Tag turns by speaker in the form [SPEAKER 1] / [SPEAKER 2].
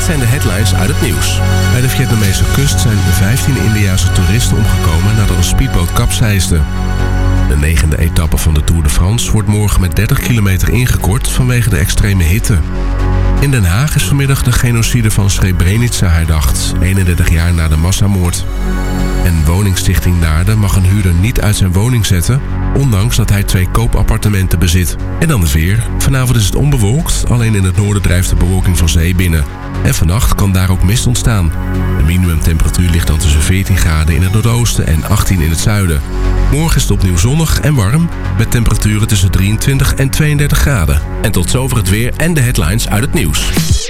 [SPEAKER 1] zijn de headlines uit het nieuws. Bij de Vietnamese kust zijn 15 Indiase toeristen omgekomen nadat een speedboot kapseisde. De 9e etappe van de Tour de France wordt morgen met 30 kilometer ingekort vanwege de extreme hitte. In Den Haag is vanmiddag de genocide van Srebrenica herdacht, 31 jaar na de massamoord. En woningstichting Naarden mag een huurder niet uit zijn woning zetten, ondanks dat hij 2 koopappartementen bezit. En dan het weer. Vanavond is het onbewolkt, alleen in het noorden drijft de bewolking van zee binnen. En vannacht kan daar ook mist ontstaan. De minimumtemperatuur ligt dan tussen 14 graden in het noordoosten en 18 in het zuiden. Morgen is het opnieuw zonnig en warm, met temperaturen tussen 23 en 32 graden. En tot zover het weer en de headlines uit het nieuws.